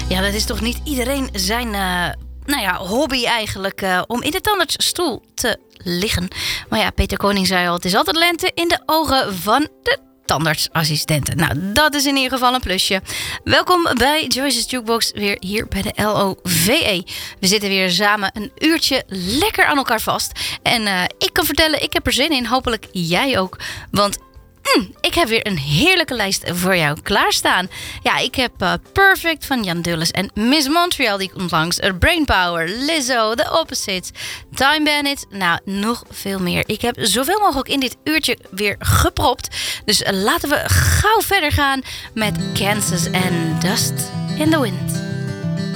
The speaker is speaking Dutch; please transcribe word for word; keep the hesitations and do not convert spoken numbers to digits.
Ja, dat is toch niet iedereen zijn uh, nou ja, hobby eigenlijk... Uh, om in de tandartsstoel te liggen. Maar ja, Peter Koning zei al... het is altijd lente in de ogen van de tandartsassistenten. Nou, dat is in ieder geval een plusje. Welkom bij Joyce's Jukebox, weer hier bij de L O V E. We zitten weer samen een uurtje lekker aan elkaar vast. En uh, ik kan vertellen, ik heb er zin in. Hopelijk jij ook. Want mm, ik heb weer een heerlijke lijst voor jou klaarstaan. Ja, ik heb uh, Perfect van Jan Dulles en Miss Montreal, die komt langs. Brainpower, Lizzo, The Opposites, Time Bandit. Nou, nog veel meer. Ik heb zoveel mogelijk in dit uurtje weer gepropt. Dus uh, laten we gauw verder gaan met Kansas en Dust in the Wind.